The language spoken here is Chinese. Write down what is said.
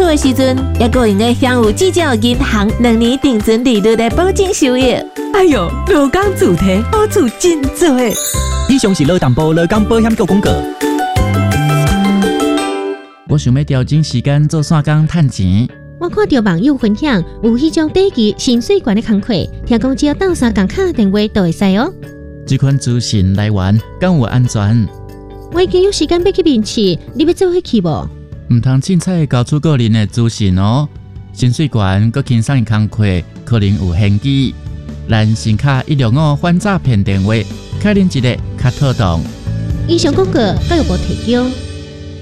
的时阵，也个用来享有至少银行2年定存利率的保证收益。 哎哟，劳工主题好处真多。 以上是劳动部劳工保险局广告。 我想要调整时间做线工赚钱。 我看到网友分享有迄种短期薪水悬的工课，听讲只要斗3工卡电话就会使哦。 这款资讯来源敢有安全？ 我已经有时间要去面试，你要做伙去无？ 唔通凊彩交出个人的资讯哦。薪水悬佮轻松的工课可能有限制。咱先卡165反诈骗电话，开恁一个较妥当。 以上广告教育部提供。